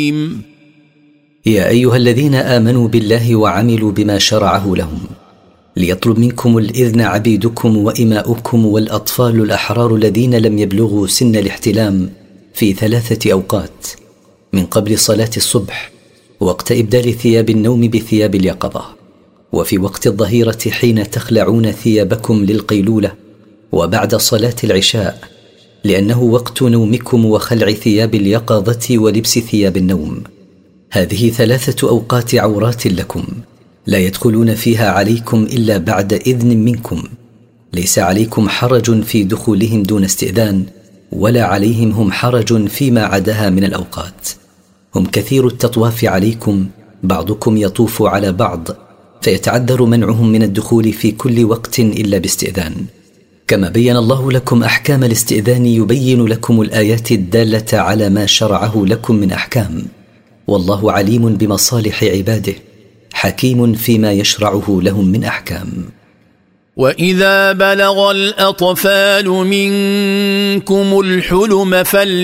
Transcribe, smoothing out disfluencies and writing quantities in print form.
يا أيها الذين آمنوا بالله وعملوا بما شرعه لهم ليطلب منكم الإذن عبيدكم وإماؤكم والأطفال الأحرار الذين لم يبلغوا سن الاحتلام في 3 أوقات: من قبل صلاة الصبح، وقت إبدال ثياب النوم بثياب اليقظة، وفي وقت الظهيرة حين تخلعون ثيابكم للقيلولة، وبعد صلاة العشاء، لأنه وقت نومكم وخلع ثياب اليقظة ولبس ثياب النوم. هذه 3 أوقات عورات لكم لا يدخلون فيها عليكم إلا بعد إذن منكم، ليس عليكم حرج في دخولهم دون استئذان، ولا عليهم هم حرج فيما عداها من الأوقات. هم كثير التطواف عليكم، بعضكم يطوف على بعض، فيتعذر منعهم من الدخول في كل وقت إلا باستئذان. كما بين الله لكم أحكام الاستئذان يبين لكم الآيات الدالة على ما شرعه لكم من أحكام، والله عليم بمصالح عباده، حكيم فيما يشرعه لهم من أحكام. وإذا بلغ الأطفال منكم الحلم